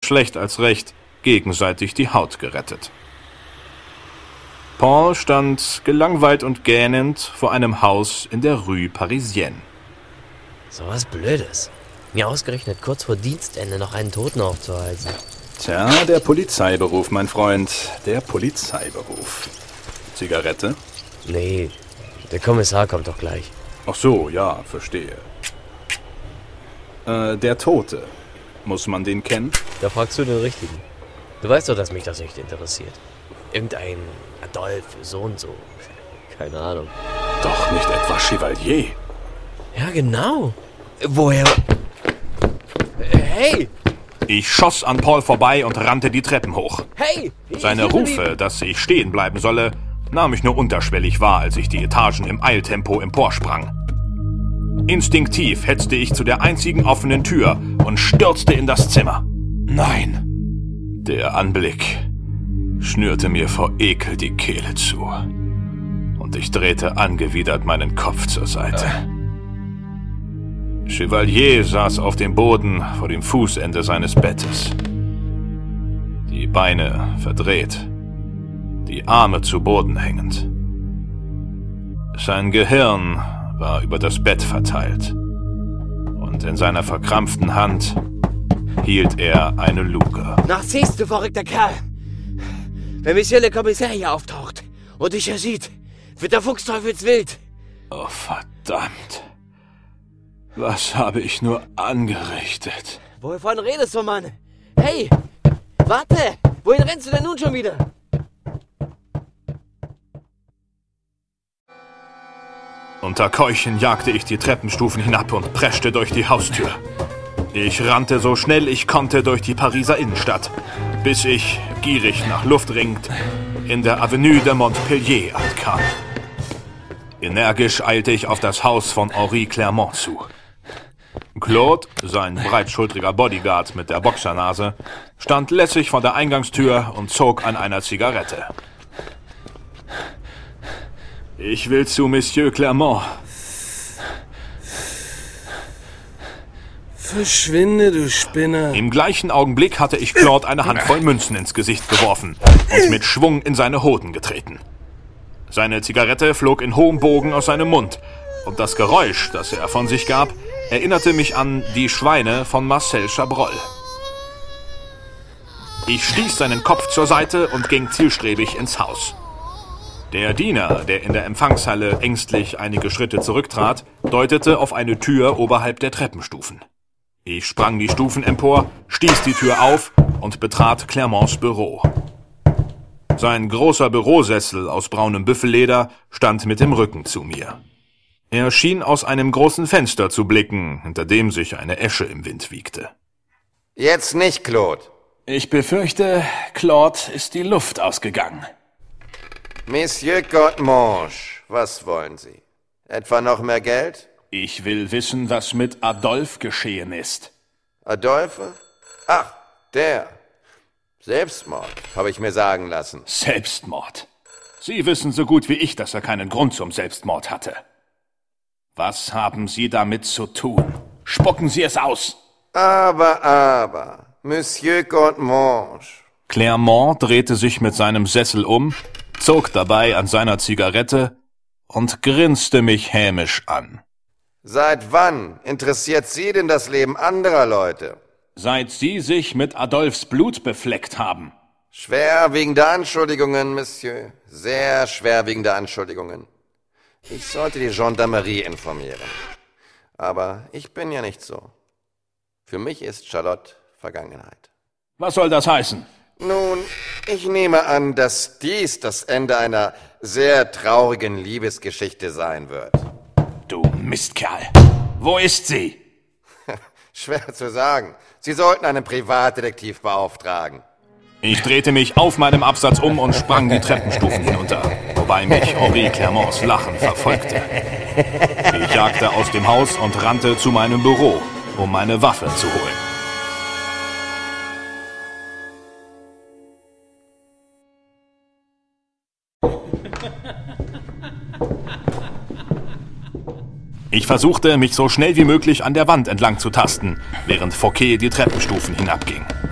schlecht als recht, gegenseitig die Haut gerettet. Paul stand gelangweilt und gähnend vor einem Haus in der Rue Parisienne. So was Blödes. Mir ausgerechnet kurz vor Dienstende noch einen Toten aufzuhalten. Tja, der Polizeiberuf, mein Freund. Der Polizeiberuf. Zigarette? Nee, der Kommissar kommt doch gleich. Ach so, ja, verstehe. Der Tote. Muss man den kennen? Da fragst du den Richtigen. Du weißt doch, dass mich das nicht interessiert. Irgendein Adolf, so und so. Keine Ahnung. Doch nicht etwa Chevalier. Ja, genau. Woher? Hey! Ich schoss an Paul vorbei und rannte die Treppen hoch. Hey! Seine Rufe, dass ich stehen bleiben solle, nahm ich nur unterschwellig wahr, als ich die Etagen im Eiltempo emporsprang. Instinktiv hetzte ich zu der einzigen offenen Tür und stürzte in das Zimmer. Nein! Der Anblick schnürte mir vor Ekel die Kehle zu. Und ich drehte angewidert meinen Kopf zur Seite. Chevalier saß auf dem Boden vor dem Fußende seines Bettes. Die Beine verdreht, die Arme zu Boden hängend. Sein Gehirn war über das Bett verteilt. Und in seiner verkrampften Hand hielt er eine Luke. Na, siehst du, verrückter Kerl. Wenn Monsieur le Commissaire hier auftaucht und dich ersieht, wird der Fuchsteufelswild. Oh, verdammt. Was habe ich nur angerichtet? Wovon redest du, Mann? Hey, warte! Wohin rennst du denn nun schon wieder? Unter Keuchen jagte ich die Treppenstufen hinab und preschte durch die Haustür. Ich rannte so schnell ich konnte durch die Pariser Innenstadt, bis ich, gierig nach Luft ringend, in der Avenue de Montpellier ankam. Energisch eilte ich auf das Haus von Henri Clermont zu. Claude, sein breitschultriger Bodyguard mit der Boxernase, stand lässig vor der Eingangstür und zog an einer Zigarette. Ich will zu Monsieur Clermont. Verschwinde, du Spinner. Im gleichen Augenblick hatte ich Claude eine Handvoll Münzen ins Gesicht geworfen und mit Schwung in seine Hoden getreten. Seine Zigarette flog in hohem Bogen aus seinem Mund und das Geräusch, das er von sich gab, erinnerte mich an Die Schweine von Marcel Chabrol. Ich stieß seinen Kopf zur Seite und ging zielstrebig ins Haus. Der Diener, der in der Empfangshalle ängstlich einige Schritte zurücktrat, deutete auf eine Tür oberhalb der Treppenstufen. Ich sprang die Stufen empor, stieß die Tür auf und betrat Clermonts Büro. Sein großer Bürosessel aus braunem Büffelleder stand mit dem Rücken zu mir. Er schien aus einem großen Fenster zu blicken, hinter dem sich eine Esche im Wind wiegte. Jetzt nicht, Claude. Ich befürchte, Claude ist die Luft ausgegangen. Monsieur Godmange, was wollen Sie? Etwa noch mehr Geld? Ich will wissen, was mit Adolphe geschehen ist. Adolphe? Ach, der. Selbstmord, habe ich mir sagen lassen. Selbstmord. Sie wissen so gut wie ich, dass er keinen Grund zum Selbstmord hatte. Was haben Sie damit zu tun? Spucken Sie es aus! Aber, Monsieur Godmange. Clermont drehte sich mit seinem Sessel um, zog dabei an seiner Zigarette und grinste mich hämisch an. Seit wann interessiert Sie denn das Leben anderer Leute? Seit Sie sich mit Adolphs Blut befleckt haben. Schwerwiegende Anschuldigungen, Monsieur. Sehr schwerwiegende Anschuldigungen. Ich sollte die Gendarmerie informieren. Aber ich bin ja nicht so. Für mich ist Charlotte Vergangenheit. Was soll das heißen? Nun, ich nehme an, dass dies das Ende einer sehr traurigen Liebesgeschichte sein wird. Du Mistkerl! Wo ist sie? Schwer zu sagen. Sie sollten einen Privatdetektiv beauftragen. Ich drehte mich auf meinem Absatz um und sprang die Treppenstufen hinunter, wobei mich Henri Clermonts Lachen verfolgte. Ich jagte aus dem Haus und rannte zu meinem Büro, um meine Waffe zu holen. Ich versuchte, mich so schnell wie möglich an der Wand entlang zu tasten, während Fouquet die Treppenstufen hinabging.